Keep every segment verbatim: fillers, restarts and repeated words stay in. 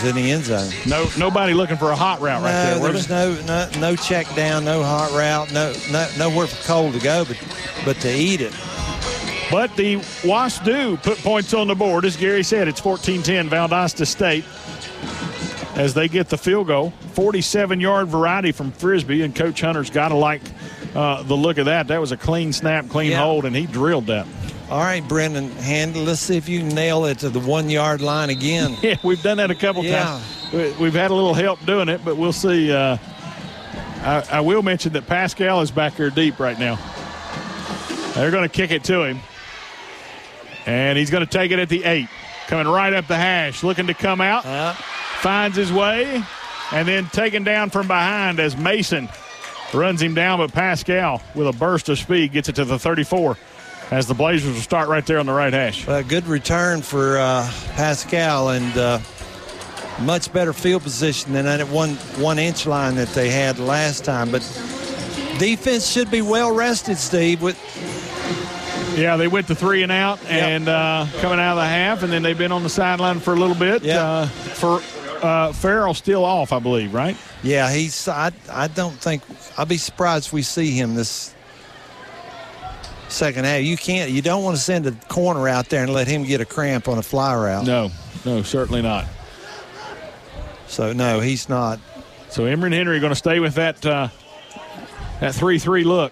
in the end zone. No, nobody looking for a hot route right no, there. Were there's they? no, no no check down, no hot route, no, no nowhere for Cole to go, but but to eat it. But the Wasps do put points on the board. As Gary said, it's fourteen ten Valdosta State as they get the field goal. forty-seven-yard variety from Frisbee, and Coach Hunter's got to like uh, the look of that. That was a clean snap, clean yeah. hold, and he drilled that. All right, Brendan Handel, let's see if you can nail it to the one-yard line again. Yeah, we've done that a couple yeah. times. We've had a little help doing it, but we'll see. Uh, I, I will mention that Pascal is back here deep right now. They're going to kick it to him. And he's going to take it at the eight. Coming right up the hash, looking to come out. Uh, finds his way, and then taken down from behind as Mason runs him down. But Pascal, with a burst of speed, gets it to the thirty-four as the Blazers will start right there on the right hash. A good return for uh, Pascal, and uh, much better field position than that one, one-inch line that they had last time. But defense should be well rested, Steve, with Yeah, they went to three and out, yep. and uh, coming out of the half, and then they've been on the sideline for a little bit. Yep. Uh, for uh, Farrell still off, I believe, right? Yeah, he's. I. I don't think. I'll be surprised if we see him this second half. You can't. You don't want to send a corner out there and let him get a cramp on a fly route. No, no, certainly not. So no, he's not. So Emory and Henry are going to stay with that uh, that three three look.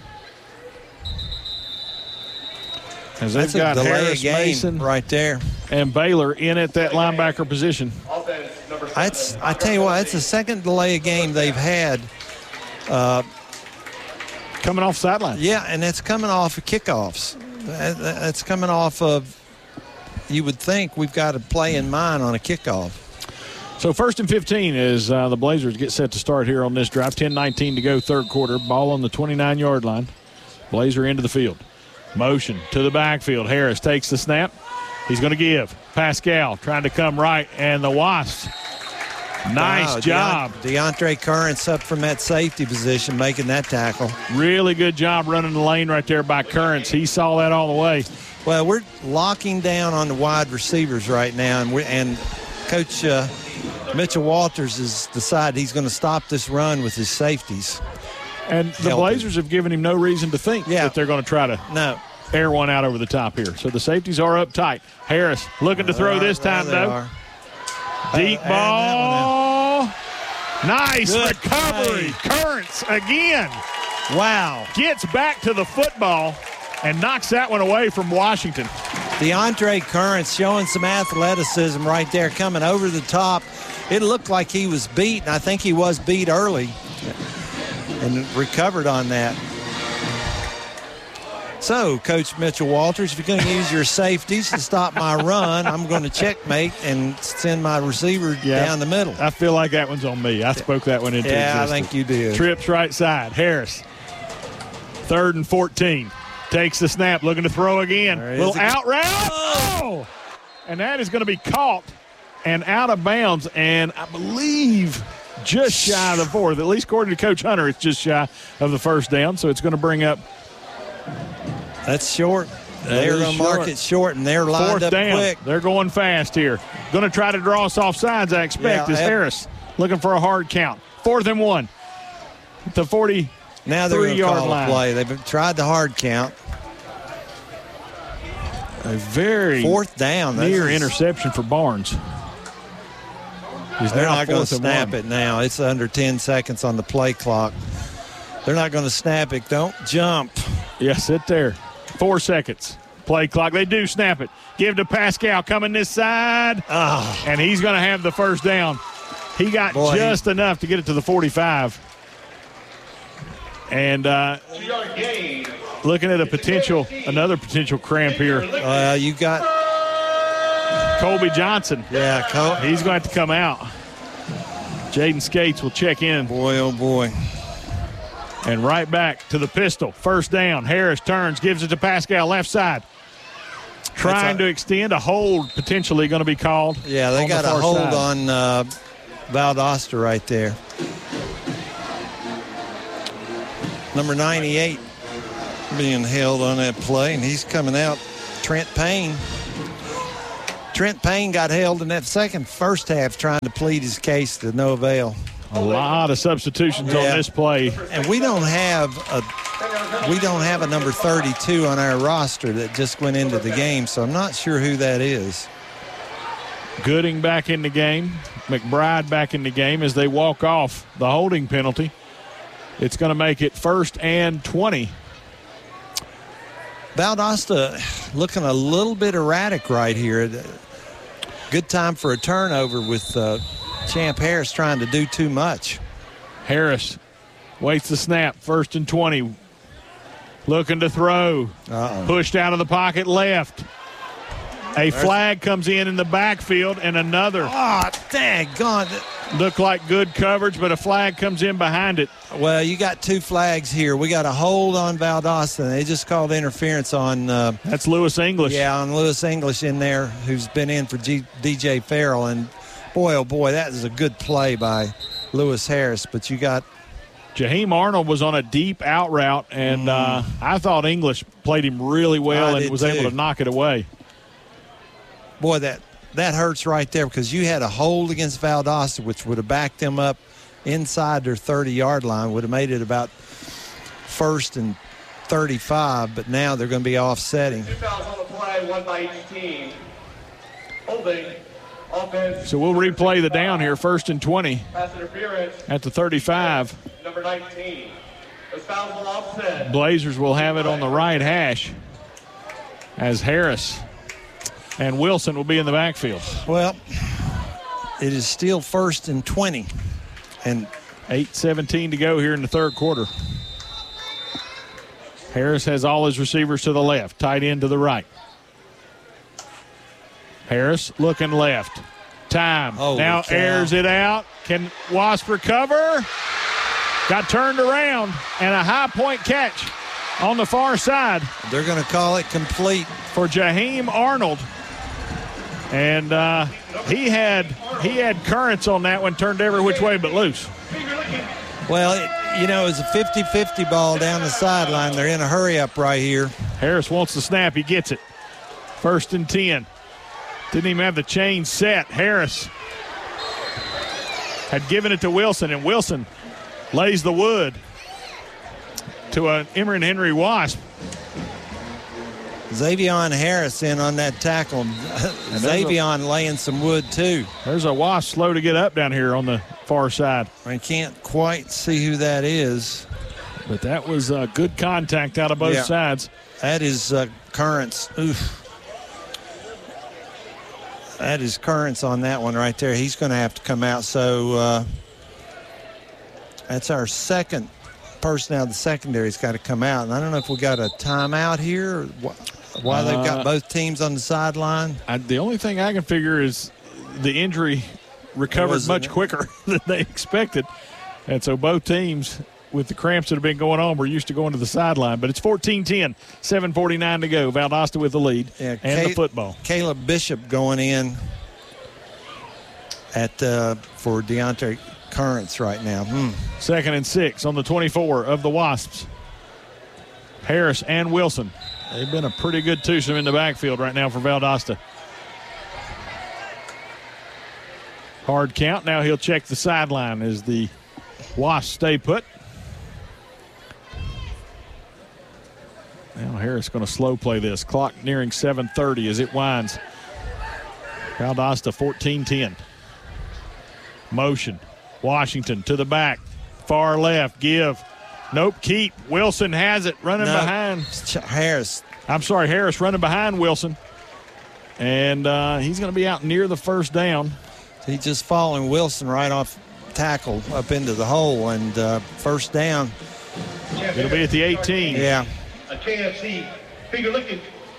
As they've That's got a delay Harris, of game Mason, right there, and Baylor in at that linebacker position. That's, I tell you what, it's the second delay of game they've had. Uh, coming off sideline. Yeah, and that's coming off of kickoffs. That, that's coming off of, you would think we've got a play in mind on a kickoff. So first and fifteen as uh, the Blazers get set to start here on this drive. ten nineteen to go, third quarter. Ball on the twenty-nine-yard line. Blazer into the field. Motion to the backfield. Harris takes the snap. He's going to give. Pascal trying to come right, and the Wasps. Nice wow, job. DeAndre Currents up from that safety position making that tackle. Really good job running the lane right there by Currents. He saw that all the way. Well, we're locking down on the wide receivers right now, and, we and Coach uh, Mitchell Walters has decided he's going to stop this run with his safeties. And the Blazers have given him no reason to think yeah. that they're going to try to no. air one out over the top here. So the safeties are up tight. Harris looking to throw uh, this time, though. Are. Deep uh, ball. Nice Good recovery. play. Currents again. Wow. Gets back to the football and knocks that one away from Washington. DeAndre Currents showing some athleticism right there, coming over the top. It looked like he was beat, and I think he was beat early and recovered on that. So, Coach Mitchell Walters, if you're going to use your safeties to stop my run, I'm going to checkmate and send my receiver yeah, down the middle. I feel like that one's on me. I spoke that one into yeah, existence. I think you did. Trips right side. Harris. Third and fourteen. Takes the snap, looking to throw again. Little out route. Oh! And that is going to be caught and out of bounds, and I believe just shy of the fourth. At least according to Coach Hunter, it's just shy of the first down, so it's going to bring up. That's short. That they're going to mark short. it short, and they're lined Fourth up down. quick. They're going fast here. Going to try to draw us off sides, I expect, Yeah, is I- Harris looking for a hard count. Fourth and one. The forty-three-yard Now they're going to call line. a play. They've tried the hard count. A very Fourth down. That's near just- interception for Barnes. He's They're now not going to fourth and snap one. it now. It's under ten seconds on the play clock. They're not going to snap it. Don't jump. Yeah, sit there. Four seconds. Play clock. They do snap it. Give to Pascal coming this side. Oh. And he's going to have the first down. He got Boy, just enough to get it to the forty-five. And uh, looking at a potential, another potential cramp here. Uh, you got. Colby Johnson. Yeah, Col- He's going to have to come out. Jaden Skates will check in. Boy, oh boy. And right back to the pistol. First down. Harris turns, gives it to Pascal, left side. Trying a- to extend a hold, potentially going to be called. Yeah, they on got the a far hold side. on uh, Valdosta right there. Number ninety-eight being held on that play, and he's coming out. Trent Payne. Trent Payne got held in that second first half trying to plead his case to no avail. A lot of substitutions Yeah. on this play. And we don't have a we don't have a number thirty-two on our roster that just went into the game, so I'm not sure who that is. Gooding back in the game. McBride back in the game as they walk off the holding penalty. It's going to make it first and twenty. Valdosta looking a little bit erratic right here. Good time for a turnover with uh, Champ Harris trying to do too much. Harris waits the snap. First and twenty. Looking to throw. Uh-oh. Pushed out of the pocket left. A flag comes in in the backfield and another. Oh, daggone. Looked like good coverage, but a flag comes in behind it. Well, you got two flags here. We got a hold on Valdosta. They just called interference on. Uh, That's Lewis English. Yeah, on Lewis English in there, who's been in for G- D J Farrell. And boy, oh boy, that is a good play by Lewis Harris. But you got. Jaheim Arnold was on a deep out route, and mm. uh, I thought English played him really well I and was too. able to knock it away. Boy, that, that hurts right there because you had a hold against Valdosta, which would have backed them up inside their thirty-yard line, would have made it about first and thirty-five, but now they're going to be offsetting. Two fouls on the play, one by each team. Holding. Offense. So we'll replay the down here, first and twenty Pass interference. at the thirty-five. Number nineteen. Those fouls will offset. Blazers will have it on the right hash as Harris and Wilson will be in the backfield. Well, it is still first and twenty. And eight seventeen to go here in the third quarter. Harris has all his receivers to the left, tight end to the right. Harris looking left. Time. Holy now cow. airs it out. Can Wasp recover? Got turned around and a high point catch on the far side they're going to call it complete. for Jaheim Arnold. And uh, he had he had currents on that one, turned every which way but loose. Well, it, you know, it's a fifty-fifty ball down the sideline. They're in a hurry-up right here. Harris wants the snap. He gets it. First and ten. Didn't even have the chain set. Harris had given it to Wilson, and Wilson lays the wood to an Emory Henry Wasp. Xavion Harris in on that tackle. Xavion laying some wood, too. There's a Wasp slow to get up down here on the far side. I can't quite see who that is. But that was uh, good contact out of both Yeah. sides. That is uh, Currents. Oof. That is Currents on that one right there. He's going to have to come out. So uh, that's our second person out of the secondary's got to come out. And I don't know if we got a timeout here or wh- why they've got Uh, both teams on the sideline. I, the only thing I can figure is the injury recovered Wasn't much it? quicker than they expected. And so both teams, with the cramps that have been going on, we're used to going to the sideline. But it's fourteen ten, seven forty-nine to go. Valdosta with the lead Yeah, and Ca- the football. Caleb Bishop going in at uh, for Deontay Currents right now. Hmm. Second and six on the twenty-four of the Wasps. Harris and Wilson. They've been a pretty good twosome in the backfield right now for Valdosta. Hard count. Now he'll check the sideline as the Wasps stay put. Now Harris going to slow play this. Clock nearing seven thirty as it winds. Valdosta fourteen ten. Motion. Washington to the back. Far left. Give. Nope. Keep. Wilson has it. Running No, behind. it's Ch- Harris. I'm sorry. Harris running behind Wilson. And uh, he's going to be out near the first down. He's just following Wilson right off tackle up into the hole, and uh, first down. It'll be at the eighteen. Yeah. A K F C finger looking.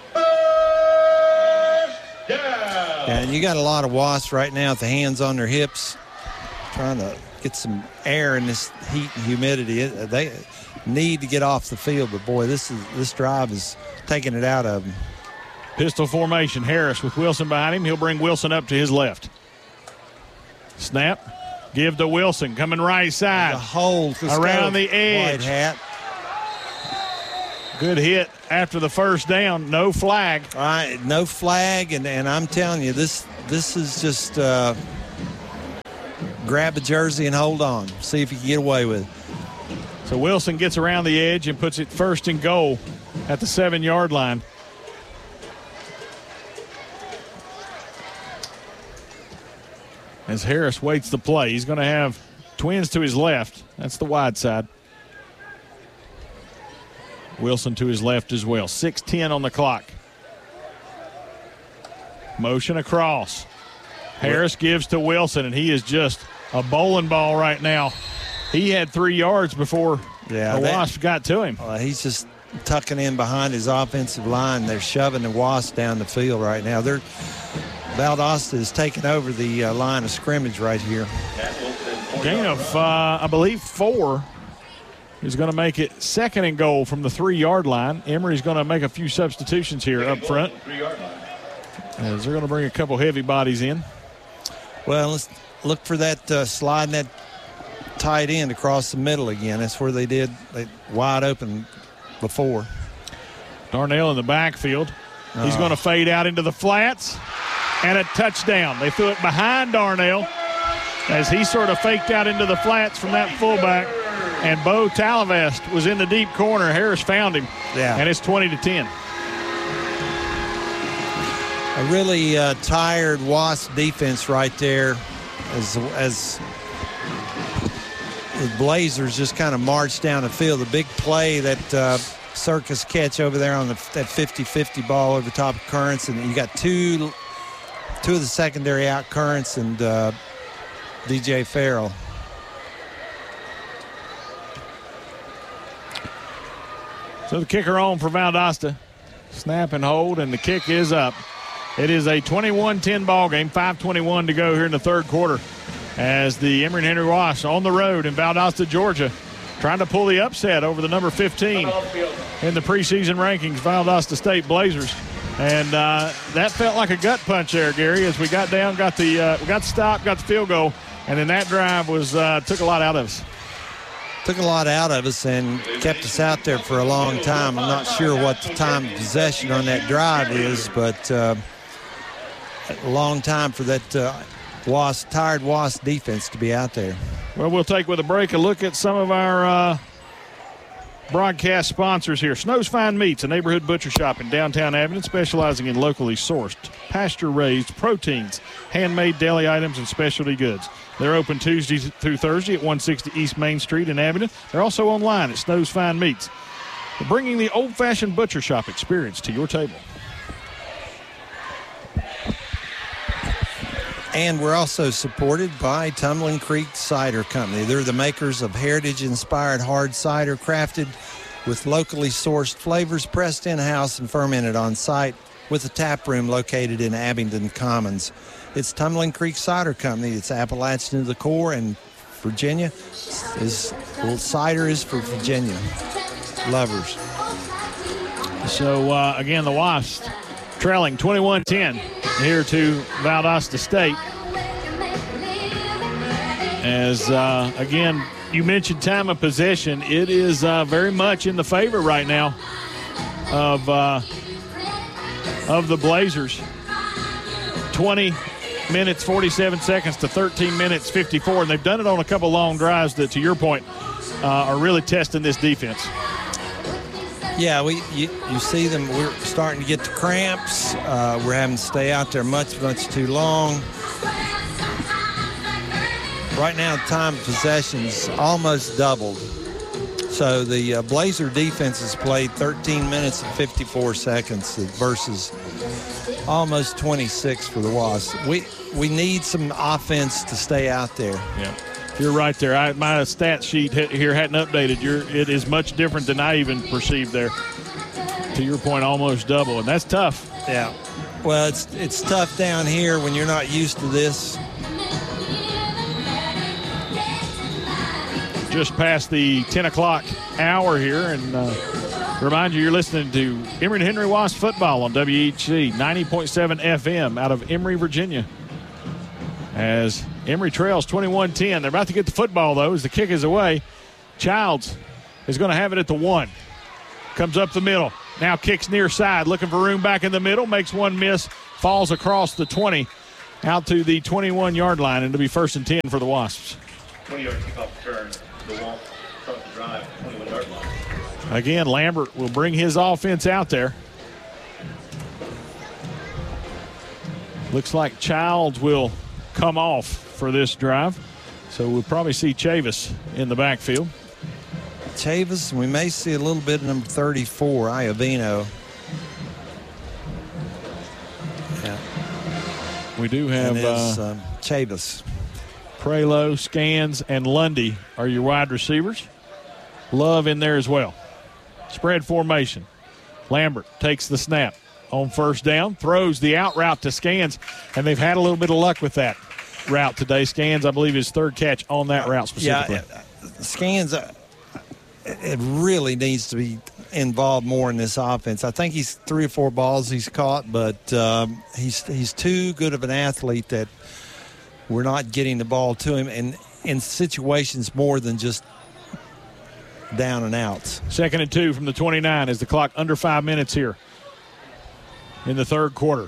First down. And you got a lot of Wasps right now with the hands on their hips, trying to get some air in this heat and humidity. It, they need to get off the field, but boy, this is this drive is taking it out of them. Pistol formation. Harris with Wilson behind him. He'll bring Wilson up to his left. Snap. Give to Wilson. Coming right The side. hold Around the edge. White hat. Good hit after the first down. No flag. All right, no flag, and, and I'm telling you, this this is just uh, grab a jersey and hold on. See if you can get away with it. So Wilson gets around the edge and puts it first and goal at the seven-yard line. As Harris waits the play, he's going to have Twins to his left. That's the wide side. Wilson to his left as well. six ten on the clock. Motion across. Harris gives to Wilson, and he is just a bowling ball right now. He had three yards before yeah, the that, Wasp got to him. Uh, he's just tucking in behind his offensive line. They're shoving the Wasp down the field right now. They're Valdosta is taking over the uh, line of scrimmage right here. Gain of, uh, I believe, four. He's going to make it second and goal from the three-yard line. Emory's going to make a few substitutions here up front. As they're going to bring a couple heavy bodies in. Well, let's look for that uh, sliding that tight end across the middle again. That's where they did they wide open before. Darnell in the backfield. Uh, He's going to fade out into the flats. And a touchdown. They threw it behind Darnell as he sort of faked out into the flats from that fullback. And Bo Talavest was in the deep corner. Harris found him. Yeah. And it's twenty to ten. A really uh, tired Wasp defense right there as, as the Blazers just kind of marched down the field. The big play that uh, Circus catch over there on the, that fifty-fifty ball over top of Currents. And you got two, two of the secondary out, Currents and uh, D J Farrell. So the kicker on for Valdosta. Snap and hold, and the kick is up. It is a twenty-one ten ball game, five twenty-one to go here in the third quarter as the Emory and Henry Wasp on the road in Valdosta, Georgia, trying to pull the upset over the number fifteen in the preseason rankings, Valdosta State Blazers. And uh, that felt like a gut punch there, Gary, as we got down, got the uh, we got the stop, got the field goal, and then that drive was uh, took a lot out of us. Took a lot out of us and kept us out there for a long time. I'm not sure what the time of possession on that drive is, but uh, a long time for that uh, Wasp, tired Wasp defense to be out there. Well, we'll take with a break a look at some of our uh, broadcast sponsors here. Snow's Fine Meats, a neighborhood butcher shop in downtown Abilene, specializing in locally sourced, pasture-raised proteins, handmade deli items, and specialty goods. They're open Tuesday through Thursday at one sixty East Main Street in Abilene. They're also online at Snow's Fine Meats. They're bringing the old-fashioned butcher shop experience to your table. And we're also supported by Tumbling Creek Cider Company. They're the makers of heritage-inspired hard cider crafted with locally sourced flavors, pressed in-house and fermented on site, with a tap room located in Abingdon Commons. It's Tumbling Creek Cider Company. It's Appalachian to the core, and Virginia is, well, cider is for Virginia lovers. So, uh, again, the Wasps trailing twenty-one ten here to Valdosta State. As, uh, again, you mentioned time of possession. It is uh, very much in the favor right now of, uh, of the Blazers. twenty minutes, forty-seven seconds to thirteen minutes, fifty-four. And they've done it on a couple long drives that, to your point, uh, are really testing this defense. Yeah, we you, you see them. We're starting to get the cramps. Uh, we're having to stay out there much, much too long. Right now, the time of possession's almost doubled. So the uh, Blazer defense has played thirteen minutes and fifty-four seconds versus almost twenty-six for the Wasps. We we need some offense to stay out there. Yeah. You're right there. I, my stat sheet here hadn't updated. You're, it is much different than I even perceived there. To your point, almost double, and that's tough. Yeah. Well, it's it's tough down here when you're not used to this. Just past the ten o'clock hour here, and uh, remind you you're listening to Emory and Henry Wasp football on W H C ninety point seven F M out of Emory, Virginia. As Emory trails twenty-one ten. They're about to get the football, though, as the kick is away. Childs is going to have it at the one. comes up the middle. Now kicks near side, looking for room back in the middle. Makes one miss, falls across the twenty, out to the twenty-one-yard line, and it'll be first and ten for the Wasps. twenty-yard kickoff return. The Wasps start the drive, twenty-one-yard line. Again, Lambert will bring his offense out there. Looks like Childs will come off for this drive. So we'll probably see Chavis in the backfield. Chavis, we may see a little bit of number thirty-four, Iovino. Yeah. We do have uh, uh, um, Chavis. Prelo, Scans, and Lundy are your wide receivers. Love in there as well. Spread formation. Lambert takes the snap on first down, throws the out route to Scans, and they've had a little bit of luck with that route today. Scans, I believe, his third catch on that route specifically. Yeah, Scans, uh, it really needs to be involved more in this offense. I think he's three or four balls he's caught, but um, he's he's too good of an athlete that we're not getting the ball to him in, in situations more than just down and outs. Second and two from the twenty-nine as the clock under five minutes here in the third quarter.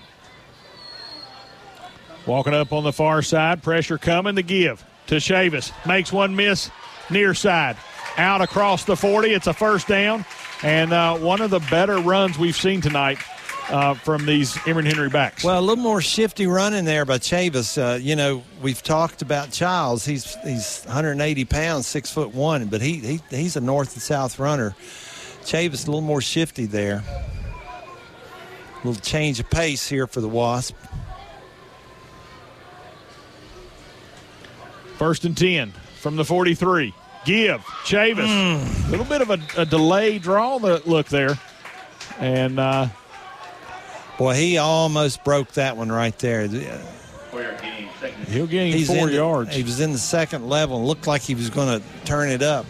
Walking up on the far side, pressure coming, the give to Chavis. Makes one miss, near side. Out across the forty, it's a first down, and uh, one of the better runs we've seen tonight uh, from these Emory Henry backs. Well, a little more shifty running there by Chavis. Uh, you know, we've talked about Childs. He's he's one hundred eighty pounds, six foot one, but he, he he's a north and south runner. Chavis a little more shifty there. A little change of pace here for the Wasp. First and ten from the forty-three. Give. Chavis. A mm. little bit of a, a delay draw look there. And, uh, boy, he almost broke that one right there. He'll gain He's four the, yards. He was in the second level and looked like he was going to turn it up.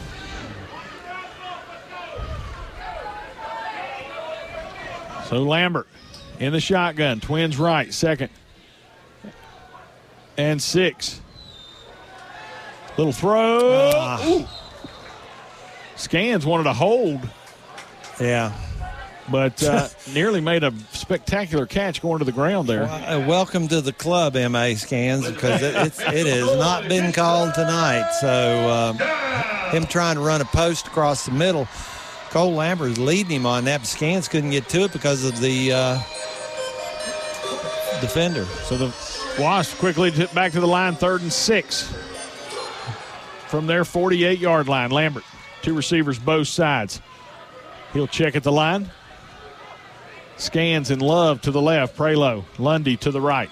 So Lambert in the shotgun. Twins right. Second and six. Little throw. Uh, Scans wanted a hold. Yeah. But uh, nearly made a spectacular catch going to the ground there. Well, uh, welcome to the club, M A Scans, because it, it's, it has not been called tonight. So um, him trying to run a post across the middle, Cole Lambert is leading him on that, but Scans couldn't get to it because of the uh, defender. So the Wasps quickly back to the line, third and six. From their forty-eight-yard line, Lambert, two receivers both sides. He'll check at the line. Scans in Love to the left, Prelo, Lundy to the right.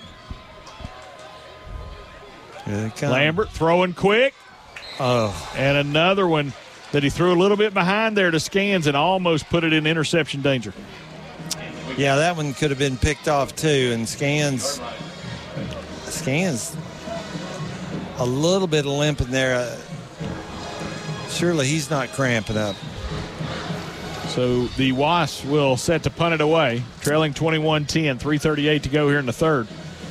Lambert throwing quick. Oh. And another one that he threw a little bit behind there to Scans and almost put it in interception danger. Yeah, that one could have been picked off too, and Scans, Scans, a little bit of limp in there. Uh, surely he's not cramping up. So the Wasps will set to punt it away, trailing twenty-one ten, three thirty-eight to go here in the third.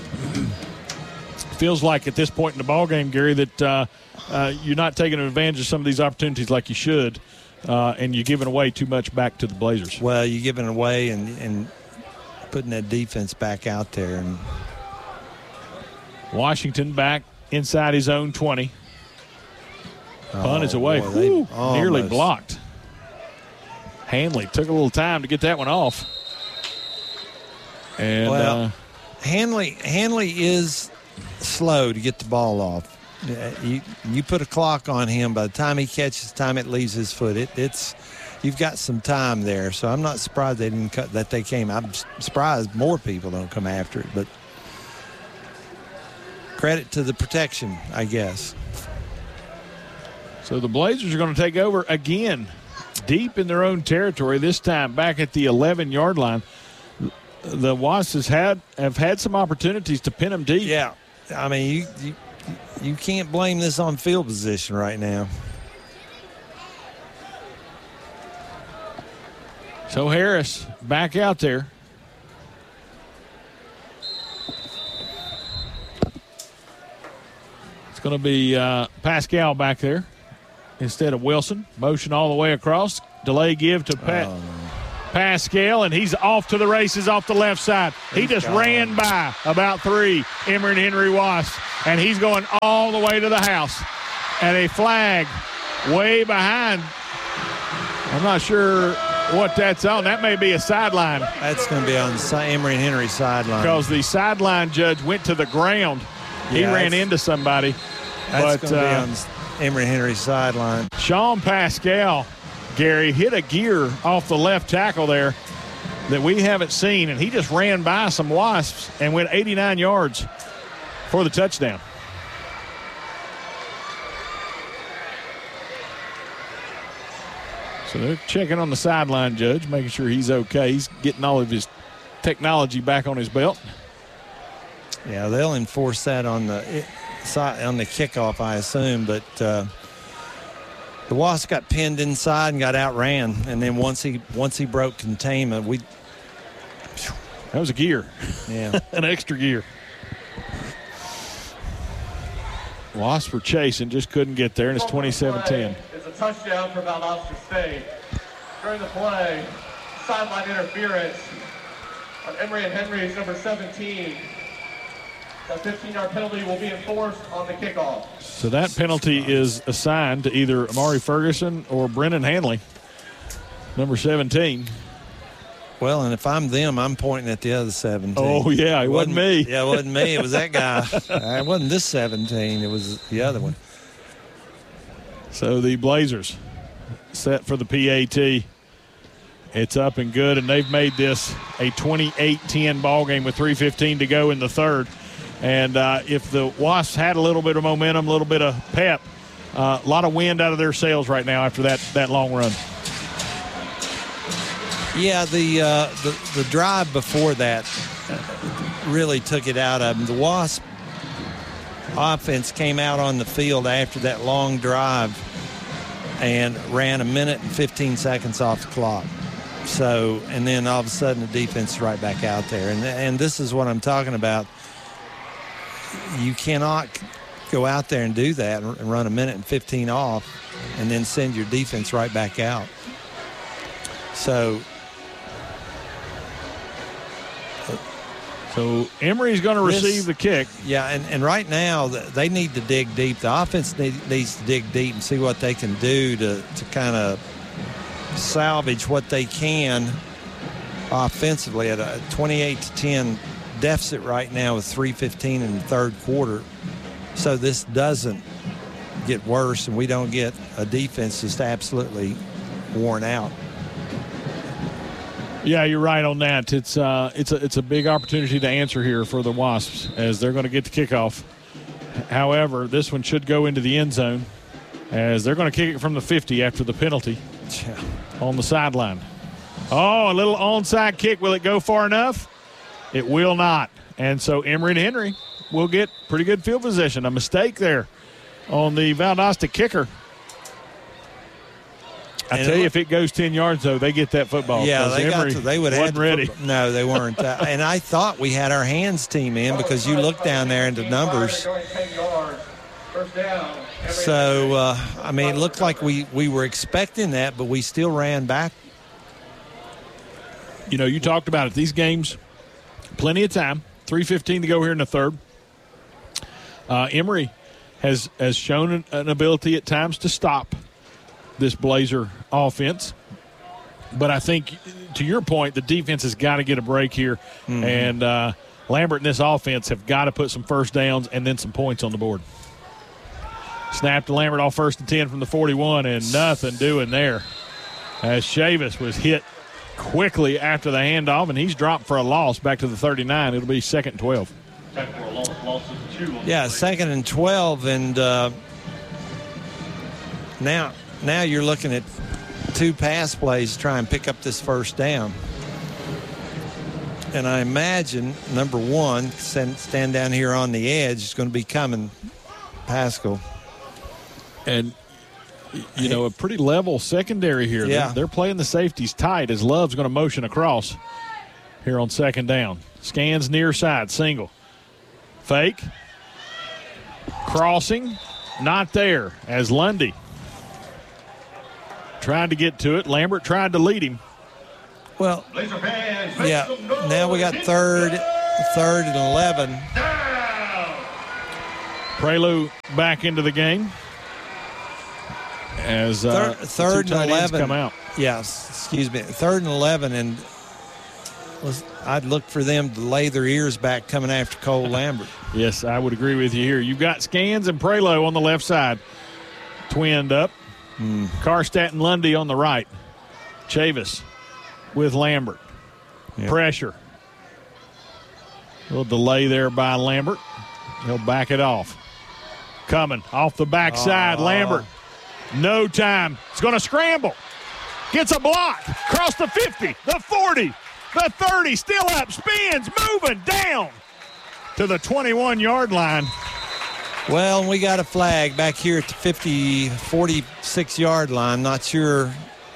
Feels like at this point in the ballgame, Gary, that uh, uh, you're not taking advantage of some of these opportunities like you should, uh, and you're giving away too much back to the Blazers. Well, you're giving away and, and putting that defense back out there. And Washington back inside his own twenty. Oh, punt is away. Boy, Whew, nearly blocked. Hanley took a little time to get that one off. And well, uh, Hanley Hanley is slow to get the ball off. You you put a clock on him. By the time he catches, the time it leaves his foot, it, it's you've got some time there. So I'm not surprised they didn't cut that they came. I'm surprised more people don't come after it. But credit to the protection, I guess. So the Blazers are going to take over again, deep in their own territory, this time back at the eleven-yard line. The Wasps has had, have had some opportunities to pin them deep. Yeah. I mean, you, you, you can't blame this on field position right now. So Harris back out there. It's going to be uh, Pascal back there instead of Wilson. Motion all the way across. Delay give to Pat. Oh, no. Pascal, and he's off to the races off the left side. He just gone. ran by about three, Emory and Henry Wasp, and he's going all the way to the house. And a flag way behind. I'm not sure what that's on. That may be a sideline. That's going to be on the Emory and Henry sideline. Because the sideline judge went to the ground. He Yeah, ran into somebody. That's but going to uh, be on Emory and Henry sideline. Sean Pascal, Gary, hit a gear off the left tackle there that we haven't seen, and he just ran by some Wasps and went eighty-nine yards for the touchdown. So they're checking on the sideline judge, making sure he's okay. He's getting all of his technology back on his belt. Yeah, they'll enforce that on the on the kickoff, I assume, but uh, the Wasp got pinned inside and got outran, and then once he once he broke containment, we that was a gear, yeah, an extra gear. Wasps were chasing, just couldn't get there, and it's twenty-seven ten. It's a touchdown for Valdosta State. During the play, sideline interference on Emory and Henry's number seventeen. The fifteen-yard penalty will be enforced on the kickoff. So that penalty is assigned to either Amari Ferguson or Brennan Hanley, number seventeen. Well, and if I'm them, I'm pointing at the other seventeen. Oh, yeah, it wasn't, wasn't me. Yeah, it wasn't me. It was that guy. It wasn't this seventeen. It was the other one. So the Blazers set for the P A T. It's up and good, and they've made this a twenty-eight ten ball game with three fifteen to go in the third. And uh, if the Wasps had a little bit of momentum, a little bit of pep, uh, a lot of wind out of their sails right now after that, that long run. Yeah, the, uh, the the drive before that really took it out of them. The Wasp offense came out on the field after that long drive and ran a minute and fifteen seconds off the clock. So, and then all of a sudden the defense is right back out there. And, and this is what I'm talking about. You cannot go out there and do that and run a minute and fifteen off and then send your defense right back out. So, So Emory's going to receive This, the kick. Yeah, and, and right now they need to dig deep. The offense need, needs to dig deep and see what they can do to, to kind of salvage what they can offensively at a twenty-eight to ten deficit right now with three fifteen in the third quarter. So this doesn't get worse and we don't get a defense just absolutely worn out. Yeah, you're right on that. It's uh, it's a it's a big opportunity to answer here for the Wasps as they're going to get the kickoff. However, this one should go into the end zone as they're going to kick it from the fifty after the penalty Yeah. on the sideline. Oh, a little onside kick. Will it go far enough? It will not. And so Emory and Henry will get pretty good field position. A mistake there on the Valdosta kicker. I And tell it you, look- if it goes ten yards, though, they get that football. Yeah, 'cause they got Emory to, they would have wasn't ready. No, they weren't. Uh, and I thought we had our hands team in because you look down there into numbers. So, uh, I mean, it looked like we, we were expecting that, but we still ran back. You know, you talked about it. These games, plenty of time. three fifteen to go here in the third. Uh, Emory has, has shown an, an ability at times to stop this Blazer offense. But I think, to your point, the defense has got to get a break here. Mm-hmm. And uh, Lambert and this offense have got to put some first downs and then some points on the board. Snap to Lambert off first and ten from the forty-one, and nothing doing there. As Chavis was hit quickly after the handoff, and he's dropped for a loss back to the thirty-nine. It'll be second and twelve. Yeah, second and twelve, and uh, now now you're looking at two pass plays to try and pick up this first down. And I imagine, number one, stand, stand down here on the edge, is going to be coming Pascal. And, you know, a pretty level secondary here. Yeah. They're, they're playing the safeties tight as Love's going to motion across here on second down. Scans near side, single. Fake. Crossing. Not there as Lundy trying to get to it. Lambert tried to lead him. Well, yeah, now we got third, third and eleven. Prelu back into the game as uh, third, third the two and tight ends eleven. come out. Yes, excuse me. Third and eleven, and was, I'd look for them to lay their ears back coming after Cole Lambert. Yes, I would agree with you here. You've got Scans and Prelu on the left side, twinned up. Mm. Karstadt and Lundy on the right. Chavis with Lambert. Yep. Pressure. A little delay there by Lambert. He'll back it off. Coming off the backside, oh. Lambert. No time. He's going to scramble. Gets a block. Across the fifty, the forty, the thirty. Still up. Spins. Moving down to the twenty-one-yard line. Well, we got a flag back here at the fifty, forty-six-yard line. Not sure.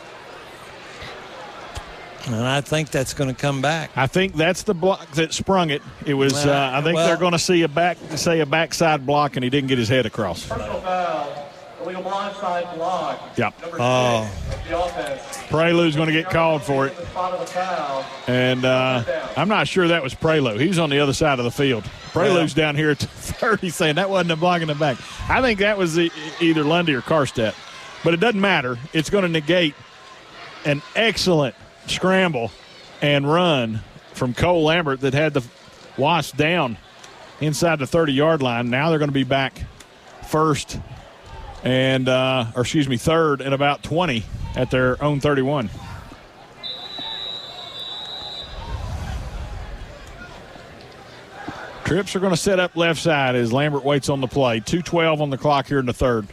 And I think that's going to come back. I think that's the block that sprung it. It was. Uh, I think well, they're going to see a back, say a backside block, and he didn't get his head across. Personal foul, illegal blindside block. Yep. Oh. Prelu's going to get called for it. And uh, I'm not sure that was Prelu. He was on the other side of the field. Prelu's down here at thirty saying that wasn't a block in the back. I think that was the, either Lundy or Karstadt. But it doesn't matter. It's going to negate an excellent scramble and run from Cole Lambert that had the Wasps down inside the thirty-yard line. Now they're going to be back first and, uh, or excuse me, third and about twenty at their own thirty-one. Trips are going to set up left side as Lambert waits on the play. two twelve on the clock here in the third.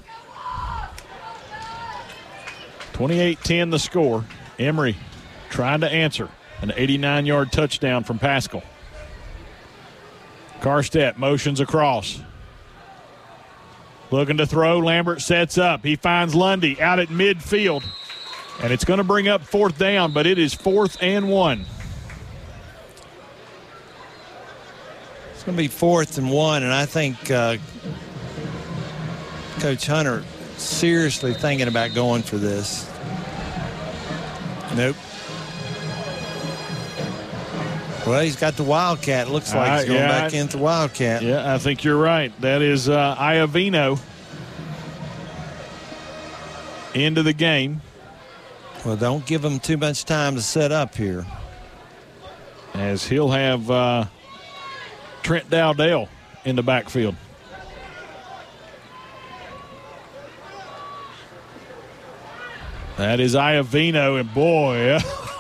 twenty-eight ten the score. Emory trying to answer an eighty-nine-yard touchdown from Pascal. Karstadt motions across. Looking to throw. Lambert sets up. He finds Lundy out at midfield. And it's going to bring up fourth down, but it is fourth and one. It's going to be fourth and one, and I think uh, Coach Hunter seriously thinking about going for this. Nope. Well, he's got the Wildcat. Looks like he's going uh, yeah, back into Wildcat. Yeah, I think you're right. That is uh, Iovino into the game. Well, don't give him too much time to set up here. As he'll have uh, Trent Dowdell in the backfield. That is Iovino, and boy.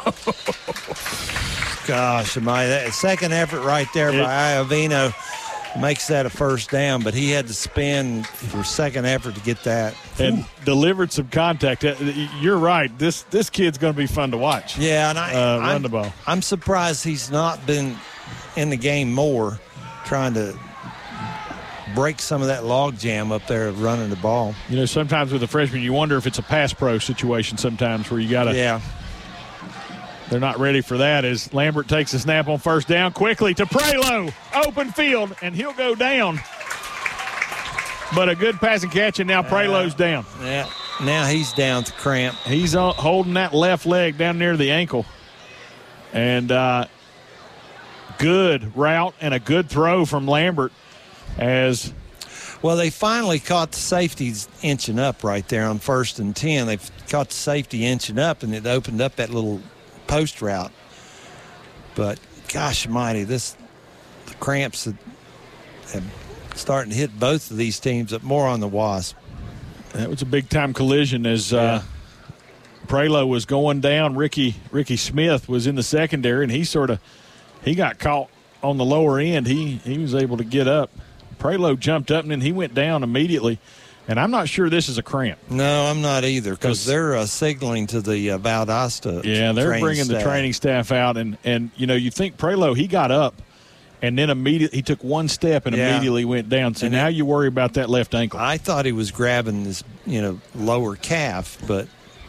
Gosh, my that second effort right there it, by Iovino makes that a first down, but he had to spin for second effort to get that. And Ooh. Delivered some contact. You're right. This this kid's going to be fun to watch. Yeah, and I uh, run I'm, the ball. I'm surprised he's not been in the game more, trying to break some of that log jam up there of running the ball. You know, sometimes with a freshman, you wonder if it's a pass pro situation sometimes where you got to. Yeah. They're not ready for that as Lambert takes a snap on first down quickly to Prelu. Open field, and he'll go down. But a good pass and catch, and now Prelu's down. Yeah, now he's down to cramp. He's uh, holding that left leg down near the ankle. And uh, good route and a good throw from Lambert as – Well, they finally caught the safeties inching up right there on first and ten. They caught the safety inching up, and it opened up that little – post route. But gosh almighty, this the cramps that have starting to hit both of these teams, but more on the Wasp. That was a big time collision as uh, yeah. Prelu was going down. Ricky Ricky Smith was in the secondary, and he sort of he got caught on the lower end. He he was able to get up. Prelu jumped up, and then he went down immediately. And I'm not sure this is a cramp. No, I'm not either, because they're uh, signaling to the uh, Valdosta. Yeah, they're bringing staff. the training staff out. And, and you know, you think Prelu, he got up, and then immediately he took one step and yeah. immediately went down. So and now it, you worry about that left ankle. I thought he was grabbing his, you know, lower calf, but.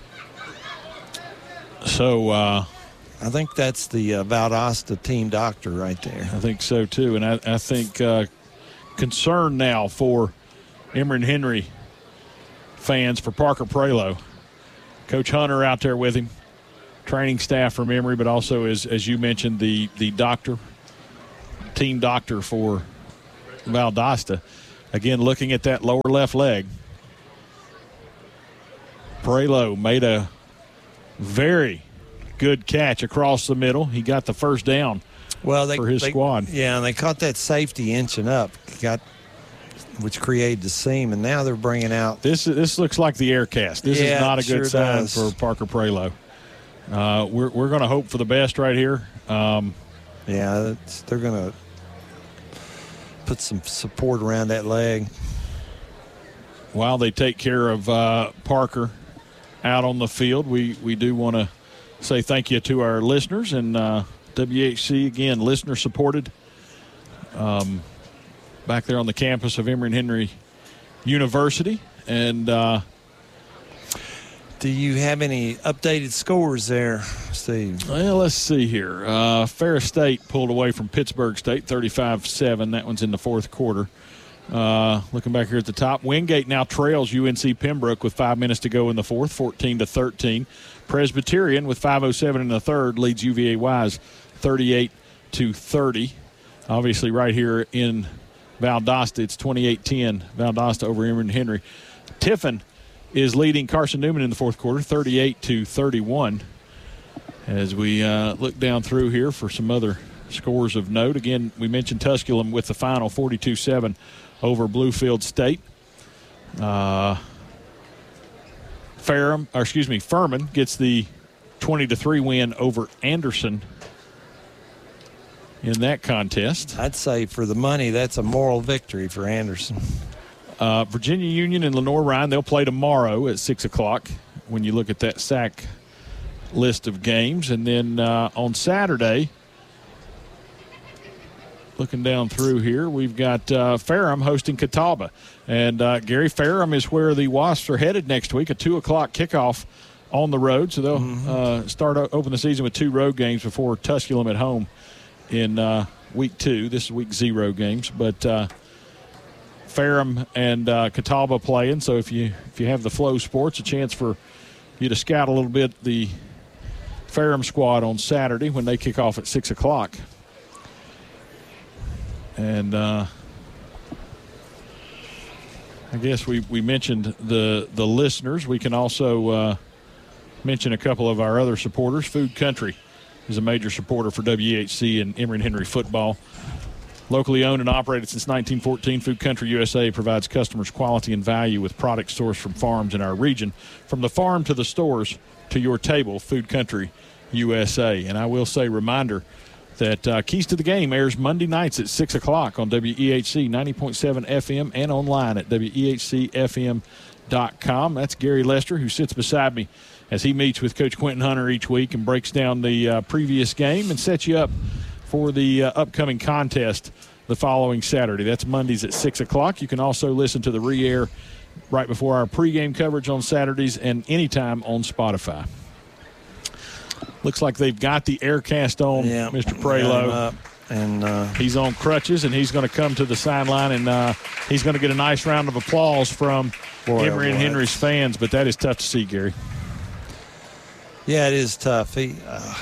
So. Uh, I think that's the uh, Valdosta team doctor right there. I think so, too. And I, I think uh, concern now for Emory and Henry fans for Parker Prelu Coach Hunter out there with him, training staff from Emory, but also, as as you mentioned, the, the doctor, team doctor for Valdosta. Again, looking at that lower left leg. Prelo made a very good catch across the middle. He got the first down well, they, for his they, squad. Yeah, and they caught that safety inching up, got which created the seam, and now they're bringing out. This this looks like the air cast. This yeah, is not a good sure sign does. for Parker Prelo. Uh, we're we're going to hope for the best right here. Um, yeah, they're going to put some support around that leg. While they take care of uh, Parker out on the field, we, we do want to say thank you to our listeners, and uh, W H C, again, listener-supported, um, back there on the campus of Emory and Henry University. And uh, do you have any updated scores there, Steve? Well, let's see here. Uh, Ferris State pulled away from Pittsburgh State, thirty-five seven. That one's in the fourth quarter. Uh, looking back here at the top, Wingate now trails U N C Pembroke with five minutes to go in the fourth, fourteen to thirteen. Presbyterian with five oh seven in the third leads U V A Wise thirty-eight to thirty. Obviously, right here in Valdosta, it's twenty-eight ten. Valdosta over Emory and Henry. Tiffin is leading Carson Newman in the fourth quarter, thirty-eight to thirty-one. As we uh, look down through here for some other scores of note. Again, we mentioned Tusculum with the final forty-two seven over Bluefield State. Uh, Ferrum, or excuse me, Furman gets the twenty to three win over Anderson in that contest. I'd say for the money, that's a moral victory for Anderson. Uh, Virginia Union and Lenore Ryan, they'll play tomorrow at six o'clock when you look at that S A C list of games. And then uh, on Saturday, looking down through here, we've got uh, Ferrum hosting Catawba. And, uh, Gary, Ferrum is where the Wasps are headed next week, a two o'clock kickoff on the road. So they'll mm-hmm. uh, start open the season with two road games before Tusculum at home in uh, week two. This is week zero games. But uh, Ferrum and uh, Catawba playing. So if you if you have the Flow Sports, a chance for you to scout a little bit the Ferrum squad on Saturday when they kick off at six o'clock. And uh, I guess we, we mentioned the the listeners. We can also uh, mention a couple of our other supporters. Food Country is a major supporter for W H C and Emory and Henry football. Locally owned and operated since nineteen fourteen, Food Country U S A provides customers quality and value with products sourced from farms in our region. From the farm to the stores to your table, Food Country U S A. And I will say, reminder, that uh, Keys to the Game airs Monday nights at six o'clock on W E H C ninety point seven F M and online at W E H C F M dot com. That's Gary Lester, who sits beside me as he meets with Coach Quentin Hunter each week and breaks down the uh, previous game and sets you up for the uh, upcoming contest the following Saturday. That's Mondays at six o'clock. You can also listen to the re-air right before our pregame coverage on Saturdays and anytime on Spotify. Looks like they've got the air cast on, yeah, Mister Prelo. And uh, he's on crutches, and he's going to come to the sideline, and uh, he's going to get a nice round of applause from boy, Emory and Henry's fans. But that is tough to see, Gary. Yeah, it is tough. He uh,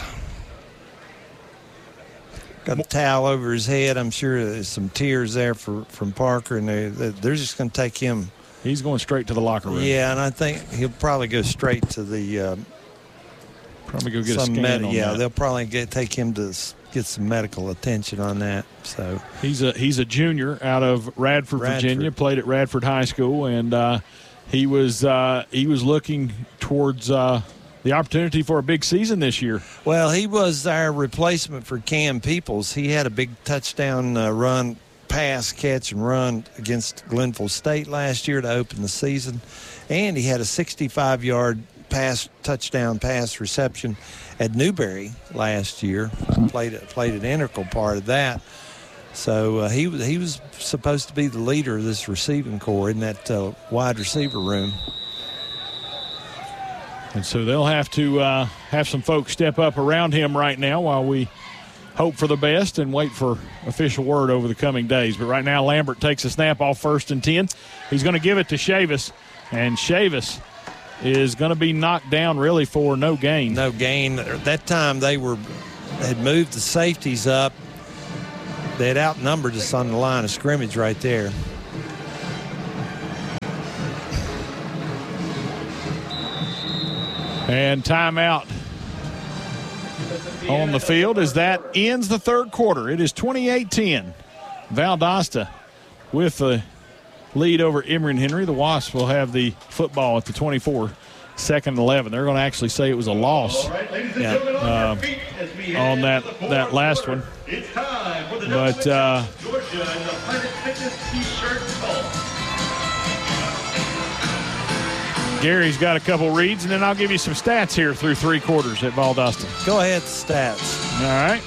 got a towel over his head. I'm sure there's some tears there for, from Parker, and they, they're just going to take him. He's going straight to the locker room. Yeah, and I think he'll probably go straight to the uh, – Probably go get a some scan med- on yeah, that. they'll probably get take him to get some medical attention on that. So he's a he's a junior out of Radford, Radford. Virginia. Played at Radford High School, and uh, he was uh, he was looking towards uh, the opportunity for a big season this year. Well, he was our replacement for Cam Peoples. He had a big touchdown uh, run, pass, catch, and run against Glenville State last year to open the season, and he had a sixty-five yard pass touchdown pass reception at Newberry last year. Played played an integral part of that. So uh, he was he was supposed to be the leader of this receiving corps in that uh, wide receiver room. And so they'll have to uh, have some folks step up around him right now while we hope for the best and wait for official word over the coming days. But right now Lambert takes a snap off first and ten. He's going to give it to Chavis, and Chavis is going to be knocked down really for no gain. No gain. That time they were had moved the safeties up. They had outnumbered us on the line of scrimmage right there. And timeout on the field as that ends the third quarter. It is twenty-eight ten. Valdosta with the lead over Emory and Henry. The Wasps will have the football at the twenty-four, second and eleven. They're going to actually say it was a loss yeah. uh, on that, that last one. But uh, Gary's got a couple reads, and then I'll give you some stats here through three quarters at Valdosta. Go ahead, stats. All right.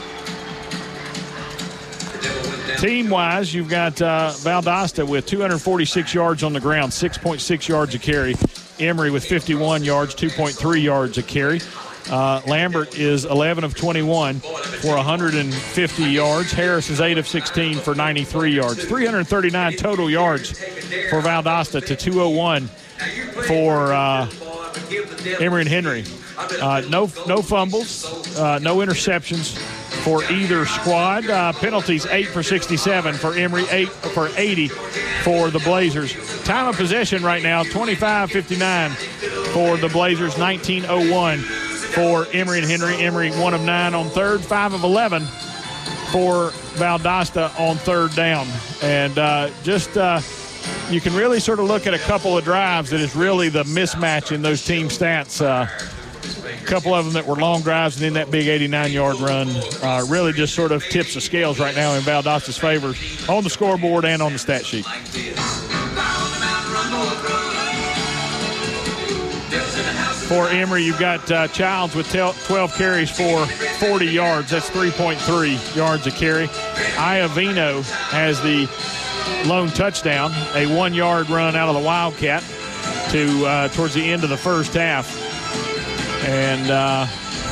Team-wise, you've got uh, Valdosta with two hundred forty-six yards on the ground, six point six yards a carry. Emory with fifty-one yards, two point three yards a carry. Uh, Lambert is eleven of twenty-one for one hundred fifty yards. Harris is eight of sixteen for ninety-three yards. three hundred thirty-nine total yards for Valdosta to two oh one for uh, Emory and Henry. Uh, no, no fumbles, uh, no interceptions for either squad. Uh, penalties, eight for sixty-seven for Emory, eight for eighty for the Blazers. Time of possession right now, twenty-five fifty-nine for the Blazers, nineteen oh one for Emory and Henry. Emory one of nine on third, five of eleven for Valdosta on third down. And uh, just uh, you can really sort of look at a couple of drives that is really the mismatch in those team stats. Uh, a couple of them that were long drives and then that big eighty-nine-yard run uh, really just sort of tips the scales right now in Valdosta's favor on the scoreboard and on the stat sheet. For Emory, you've got uh, Childs with twelve carries for forty yards. That's three point three yards a carry. Iovino has the lone touchdown, a one-yard run out of the Wildcat to uh, towards the end of the first half. And uh,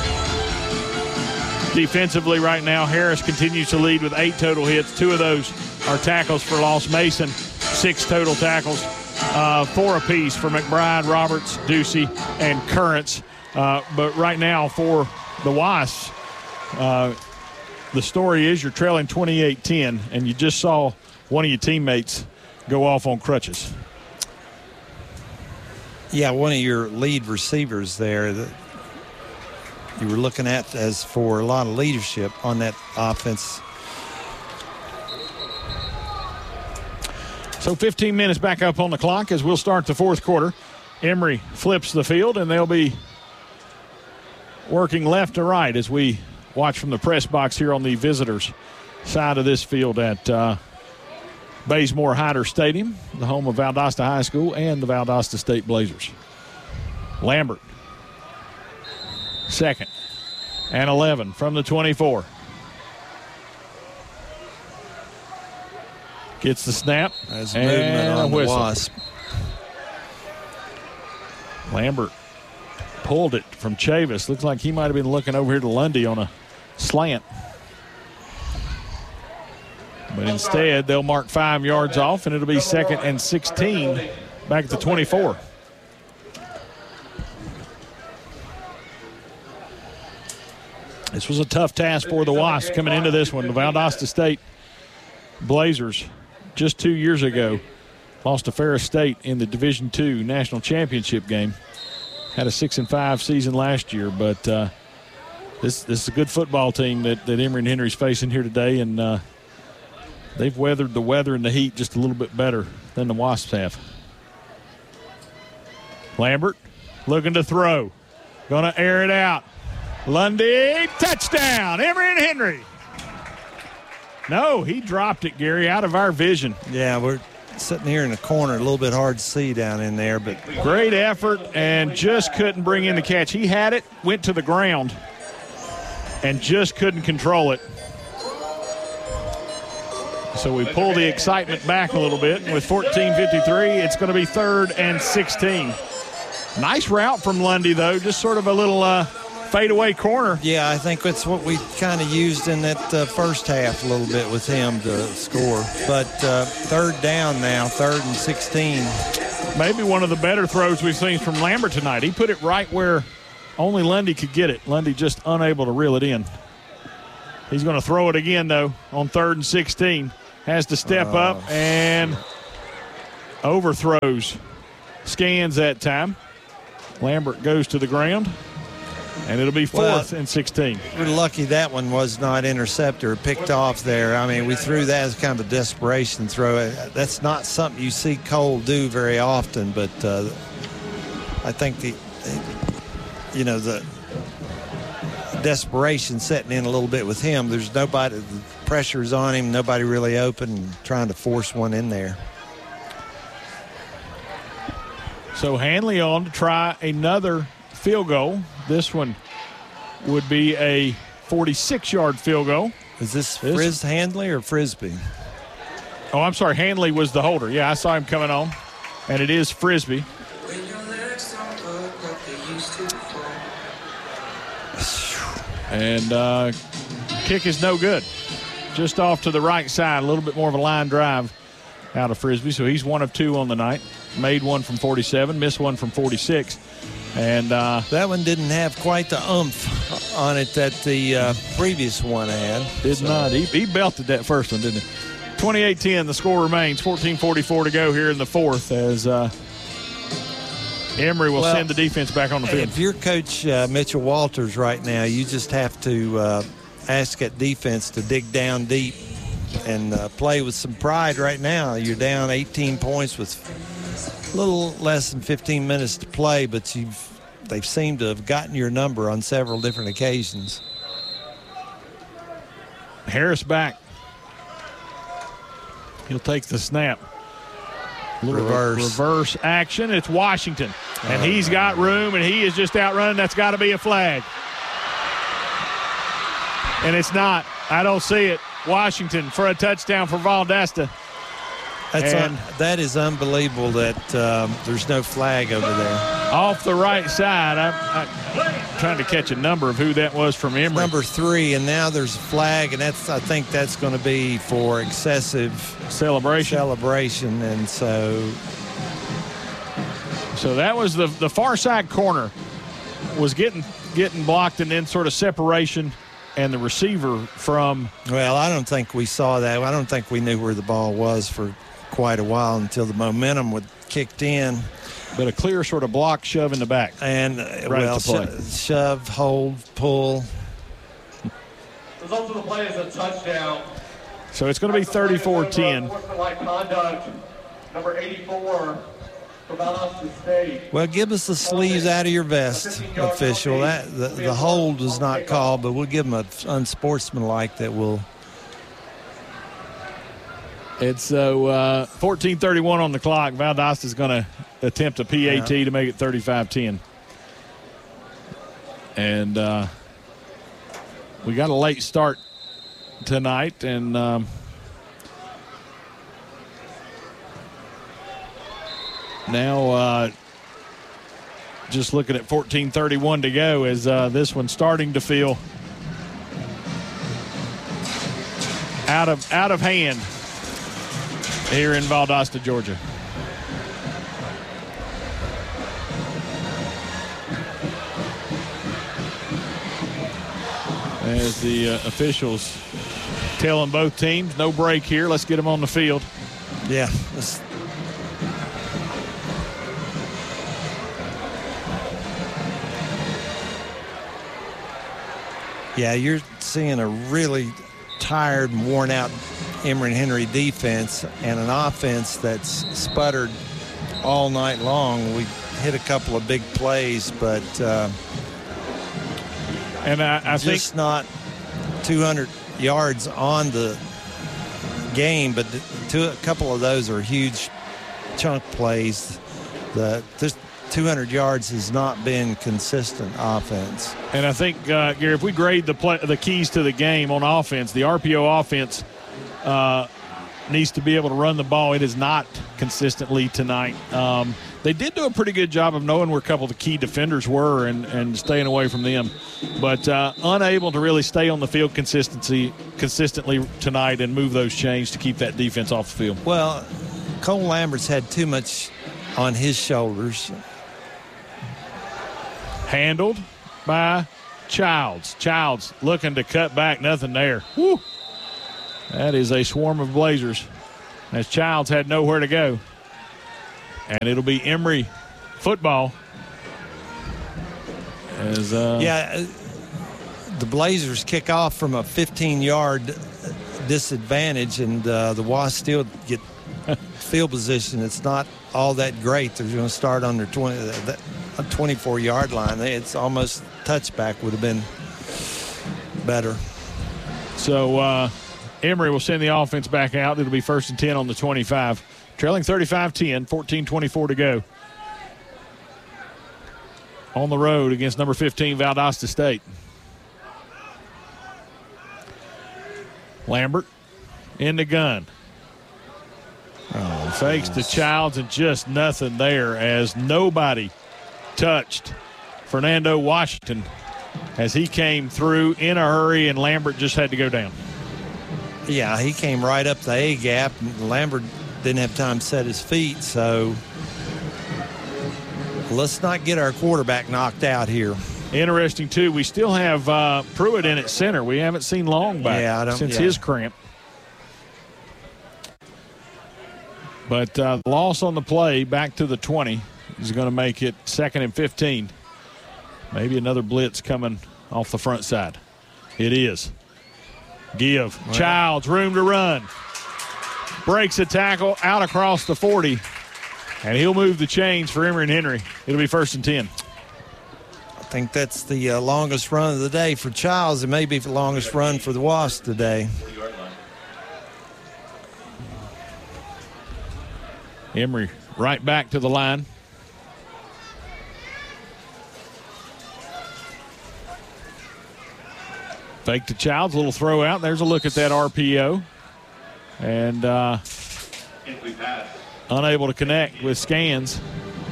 defensively right now, Harris continues to lead with eight total hits. Two of those are tackles for loss. Mason, six total tackles, uh, four apiece for McBride, Roberts, Ducey, and Currents. Uh, but right now for the Wasps, uh, the story is you're trailing twenty-eight ten, and you just saw one of your teammates go off on crutches. Yeah, one of your lead receivers there that you were looking at as for a lot of leadership on that offense. So fifteen minutes back up on the clock as we'll start the fourth quarter. Emory flips the field, and they'll be working left to right as we watch from the press box here on the visitors' side of this field at uh, Bazemore Hyder Stadium, the home of Valdosta High School and the Valdosta State Blazers. Lambert, second and eleven from the twenty-four. Gets the snap. There's movement on the Wasp. Lambert pulled it from Chavis. Looks like he might have been looking over here to Lundy on a slant. But instead, they'll mark five yards off, and it'll be second and sixteen back at the twenty-four. This was a tough task for the Wasps coming into this one. The Valdosta State Blazers just two years ago lost to Ferris State in the Division two National Championship game. Had a six and five season last year, but uh, this, this is a good football team that, that Emory and Henry's facing here today, and uh, they've weathered the weather and the heat just a little bit better than the Wasps have. Lambert looking to throw. Going to air it out. Lundy, touchdown, Emory and Henry. No, he dropped it, Gary, out of our vision. Yeah, we're sitting here in the corner, a little bit hard to see down in there. But great effort and just couldn't bring in the catch. He had it, went to the ground, and just couldn't control it. So we pull the excitement back a little bit. With fourteen fifty-three, it's going to be third and sixteen. Nice route from Lundy, though. Just sort of a little uh, fadeaway corner. Yeah, I think that's what we kind of used in that uh, first half a little bit with him to score. But uh, third down now, third and sixteen. maybe one of the better throws we've seen from Lambert tonight. He put it right where only Lundy could get it. Lundy just unable to reel it in. He's going to throw it again, though, on third and sixteen. Has to step oh, up and shit. overthrows. Scans that time. Lambert goes to the ground, and it'll be fourth well, and sixteen. We're lucky that one was not intercepted or picked off there. I mean, we threw that as kind of a desperation throw. That's not something you see Cole do very often, but uh, I think the, you know, the desperation setting in a little bit with him. There's nobody, the pressure's on him, nobody really open, and trying to force one in there. So Hanley on to try another field goal. This one would be a forty-six-yard field goal. Is this Friz Hanley or Frisbee? Oh, I'm sorry. Hanley was the holder. Yeah, I saw him coming on. And it is Frisbee. And uh, kick is no good. Just off to the right side. A little bit more of a line drive out of Frisbee. So he's one of two on the night. Made one from forty-seven, missed one from forty-six. And uh, that one didn't have quite the oomph on it that the uh, previous one had. Did so. not. He, he belted that first one, didn't he? twenty-eight ten, the score remains. fourteen forty-four to go here in the fourth as uh, Emory will well, send the defense back on the field. If you're Coach uh, Mitchell Walters right now, you just have to uh, ask that defense to dig down deep and uh, play with some pride right now. You're down eighteen points with a little less than fifteen minutes to play, but you've they've seemed to have gotten your number on several different occasions. Harris back. He'll take the snap. Reverse. Reverse action. It's Washington. And oh, he's got room, and he is just outrunning. That's got to be a flag. And it's not. I don't see it. Washington for a touchdown for Valdosta. That's un- that is unbelievable that um, there's no flag over there. Off the right side. I'm, I'm trying to catch a number of who that was from Emory. Number three, and now there's a flag, and that's I think that's going to be for excessive celebration. Celebration, and so. So that was the the far side corner was getting getting blocked, and then sort of separation. And the receiver from. Well, I don't think we saw that. I don't think we knew where the ball was for quite a while until the momentum would kicked in. But a clear sort of block shove in the back. And, uh, well, sho- shove, hold, pull. Result of the play is a touchdown. So it's going to be thirty-four ten. Sportsmanlike conduct, number eighty-four. Well, give us the sleeves out of your vest, official. That the, the hold was not called, but we'll give them an unsportsmanlike that will. It's so uh, fourteen thirty-one on the clock. Valdosta is going to attempt a P A T yeah. to make it thirty-five ten. And uh, we got a late start tonight, and um, now uh, just looking at fourteen thirty-one to go as uh, this one's starting to feel out of out of hand here in Valdosta, Georgia. As the uh, officials telling both teams, no break here. Let's get them on the field. Yeah. Let's Yeah, you're seeing a really tired and worn out Emory and Henry defense and an offense that's sputtered all night long. We hit a couple of big plays, but uh, and I, I just think not two hundred yards on the game, but two, a couple of those are huge chunk plays. The this two hundred yards has not been consistent offense. And I think, uh, Gary, if we grade the play, the keys to the game on offense, the R P O offense uh, needs to be able to run the ball. It is not consistently tonight. Um, they did do a pretty good job of knowing where a couple of the key defenders were and, and staying away from them. But uh, unable to really stay on the field consistency consistently tonight and move those chains to keep that defense off the field. Well, Cole Lambert's had too much on his shoulders. Handled by Childs. Childs looking to cut back, nothing there. Woo. That is a swarm of Blazers as Childs had nowhere to go. And it'll be Emory football. As, uh, yeah, the Blazers kick off from a fifteen-yard disadvantage, and uh, the Wasps still get field position. It's not all that great. They're going to start on their twenty-four-yard line. It's almost touchback would have been better. So uh, Emory will send the offense back out. It'll be first and ten on the twenty-five. Trailing thirty-five ten, fourteen twenty-four to go. On the road against number fifteen, Valdosta State. Lambert in the gun. Oh, fakes to Childs and just nothing there as nobody touched Fernando Washington as he came through in a hurry and Lambert just had to go down. Yeah, he came right up the A gap. Lambert didn't have time to set his feet, so let's not get our quarterback knocked out here. Interesting, too. We still have uh, Pruitt in at center. We haven't seen Long back yeah, I don't, since yeah. his cramp. But uh, the loss on the play back to the twenty is going to make it second and fifteen. Maybe another blitz coming off the front side. It is. Give. Well. Childs, room to run. Breaks a tackle out across the forty. And he'll move the chains for Emory and Henry. It'll be first and ten. I think that's the uh, longest run of the day for Childs. It may be the longest run for the Wasps today. Emory right back to the line. Fake to Childs, a little throw out. There's a look at that R P O. And uh, unable to connect with Scans.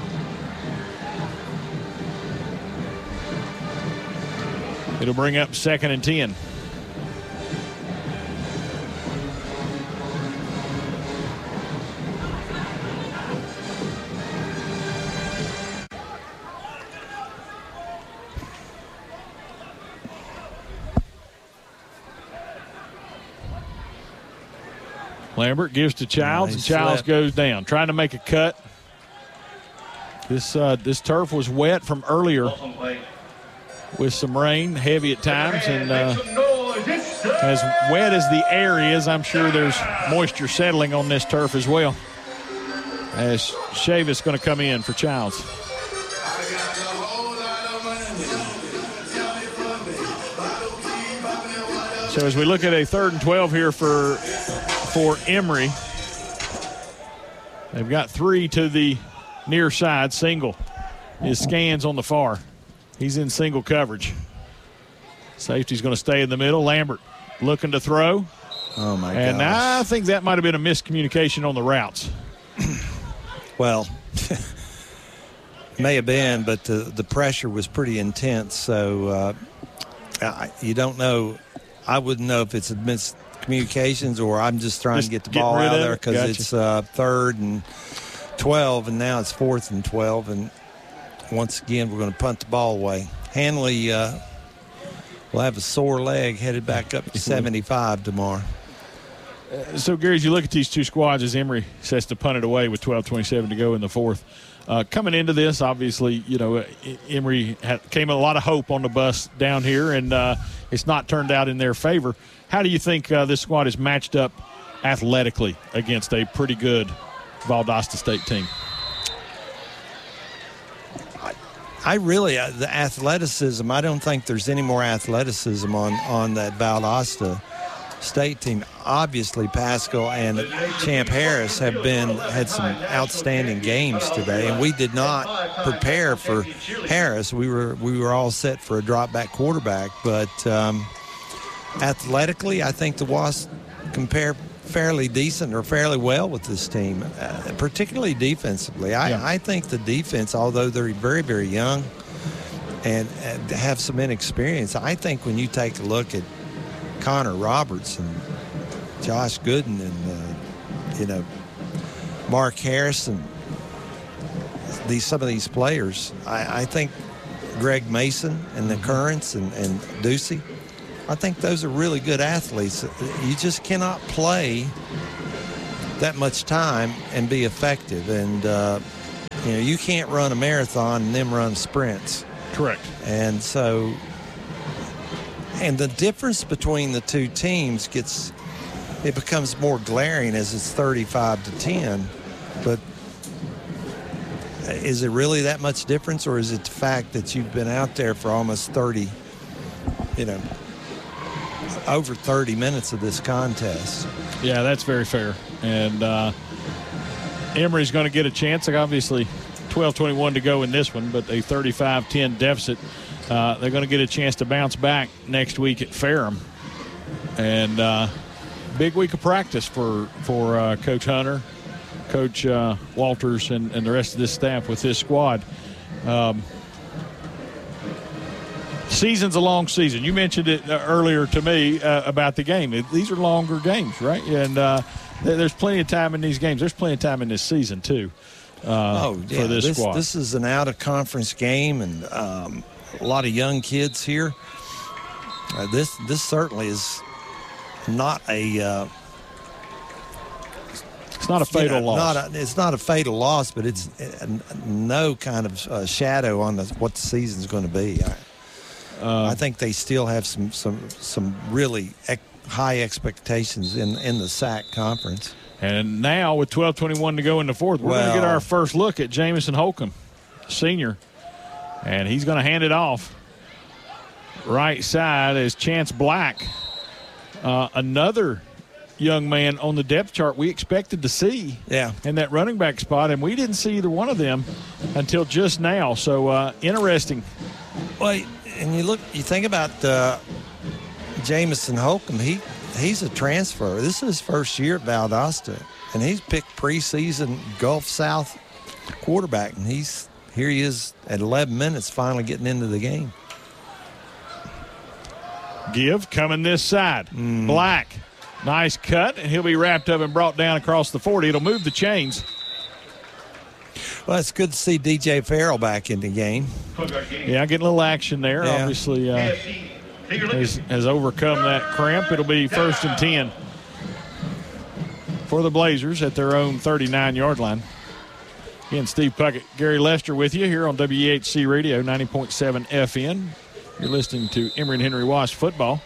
It'll bring up second and ten. Lambert gives to Childs, nice and Childs slip. Goes down, trying to make a cut. This uh, this turf was wet from earlier with some rain, heavy at times, and uh, as wet as the air is, I'm sure there's moisture settling on this turf as well. As Chavis going to come in for Childs. So as we look at a third and twelve here for for Emory, they've got three to the near side. Single is Scans on the far. He's in single coverage. Safety's going to stay in the middle. Lambert looking to throw. Oh, my God. And gosh. I think that might have been a miscommunication on the routes. Well, may have been, but the, the pressure was pretty intense. So uh, I, you don't know. I wouldn't know if it's a miscommunications or I'm just trying just to get the ball out of there because gotcha. It's uh, third and twelve, and now it's fourth and twelve. And once again, we're going to punt the ball away. Hanley uh, will have a sore leg headed back up to seventy-five tomorrow. Uh, so, Gary, as you look at these two squads, as Emory sets to punt it away with twelve twenty-seven to go in the fourth, uh, coming into this, obviously, you know, Emory had, came a lot of hope on the bus down here, and uh, it's not turned out in their favor. How do you think uh, this squad is matched up athletically against a pretty good Valdosta State team? I really, uh, the athleticism, I don't think there's any more athleticism on, on that Valdosta State team. Obviously, Pascal and Champ Harris have been had some outstanding games today, and we did not prepare for Harris. We were we were all set for a drop back quarterback, but um, athletically, I think the Wasps compare fairly decent or fairly well with this team, uh, particularly defensively. I, yeah. I think the defense, although they're very, very young and, and have some inexperience, I think when you take a look at Connor Roberts and Josh Gooden and, uh, you know, Mark Harrison, these some of these players. I, I think Greg Mason and the Currents and, and Ducey, I think those are really good athletes. You just cannot play that much time and be effective. And, uh, you know, you can't run a marathon and then run sprints. Correct. And so, and the difference between the two teams gets, it becomes more glaring as it's thirty-five to ten. But is it really that much difference, or is it the fact that you've been out there for almost thirty, you know, over thirty minutes of this contest? Yeah, that's very fair. And uh, Emory's going to get a chance. Like obviously, twelve twenty-one to go in this one, but a thirty-five ten deficit. Uh, they're going to get a chance to bounce back next week at Ferrum. And uh, big week of practice for, for uh, Coach Hunter, Coach uh, Walters, and, and the rest of this staff with this squad. Um, season's a long season. You mentioned it uh, earlier to me uh, about the game. It, these are longer games, right? And uh, th- there's plenty of time in these games. There's plenty of time in this season, too, uh, oh, yeah. for this, this squad. This is an out-of-conference game, and um, a lot of young kids here. Uh, this this certainly is not a uh, it's not a fatal you know, loss. Not a, it's not a fatal loss, but it's uh, no kind of uh, shadow on the, what the season's going to be. I, uh, I think they still have some some some really ec- high expectations in in the S A C conference. And now with twelve twenty-one to go in the fourth, we're well, going to get our first look at Jamison Holcomb, senior. And he's going to hand it off. Right side is Chance Black, uh, another young man on the depth chart we expected to see yeah. in that running back spot, and we didn't see either one of them until just now. So uh, interesting. Well, and you look, you think about uh, Jamison Holcomb. He he's a transfer. This is his first year at Valdosta, and he's picked preseason Gulf South quarterback, and he's here he is at eleven minutes, finally getting into the game. Give coming this side. Mm. Black, nice cut, and he'll be wrapped up and brought down across the forty. It'll move the chains. Well, it's good to see D J Farrell back in the game. Yeah, getting a little action there. Yeah. Obviously, uh, has, has overcome that cramp. It'll be first and ten for the Blazers at their own thirty-nine-yard line. Again, Steve Puckett, Gary Lester with you here on W E H C Radio, ninety point seven F M. You're listening to Emory and Henry Wash football.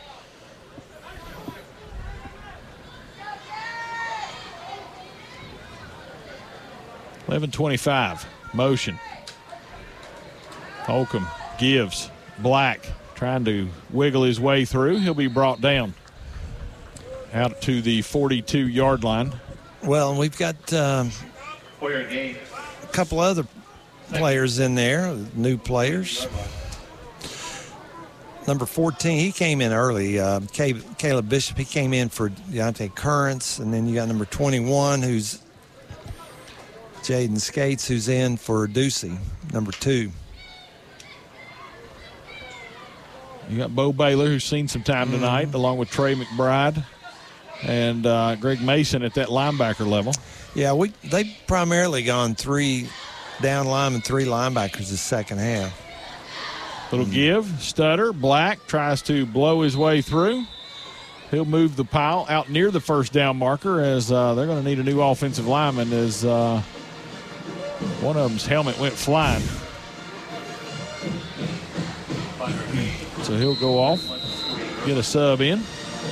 eleven twenty-five, motion. Holcomb gives. Black trying to wiggle his way through. He'll be brought down out to the forty-two-yard line. Well, and we've got um, a couple other players in there, new players. Number fourteen, he came in early. Uh, Caleb Bishop, he came in for Deontay Currents. And then you got number twenty-one, who's Jaden Skates, who's in for Ducey, number two. You got Bo Baylor, who's seen some time tonight, mm. along with Trey McBride and uh, Greg Mason at that linebacker level. Yeah, we they've primarily gone three down linemen, three linebackers the second half. Little mm. give, stutter. Black tries to blow his way through. He'll move the pile out near the first down marker as uh, they're going to need a new offensive lineman as uh, one of them's helmet went flying. So he'll go off, get a sub in.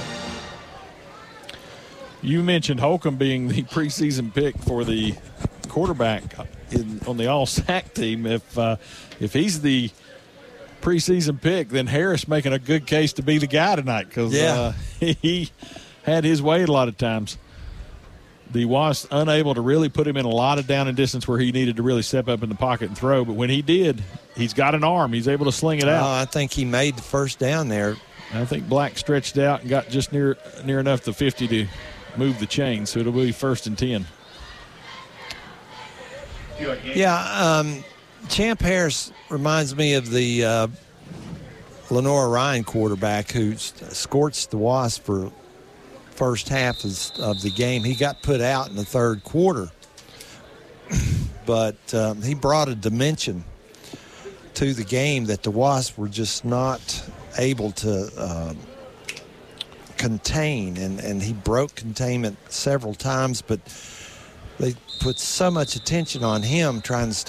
You mentioned Holcomb being the preseason pick for the quarterback in, on the All-S A C team. If uh, if he's the preseason pick, then Harris making a good case to be the guy tonight because yeah. uh, he had his way a lot of times. The Wasps unable to really put him in a lot of down and distance where he needed to really step up in the pocket and throw. But when he did, he's got an arm. He's able to sling it out. Oh, I think he made the first down there. I think Black stretched out and got just near near enough to fifty to move the chain. So it'll be first and ten. Yeah, um, Champ Harris reminds me of the uh, Lenora Ryan quarterback who scorched the Wasps for first half of the game. He got put out in the third quarter. but um, he brought a dimension to the game that the Wasps were just not able to uh, contain, and, and he broke containment several times, but they put so much attention on him trying to stop